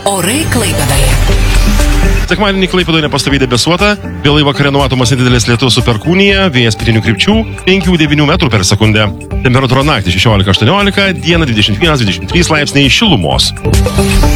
Orai Klaipėdoje. Sekmadienį Klaipėdoje nepastoviai debesuota, vėlai vakare numatomas nedidelis lietus su perkūnija, vėjas pietinių krypčių 5-9 metrų per sekundę. Temperatūra naktį 16-18, dieną 21-23 laipsniai šilumos.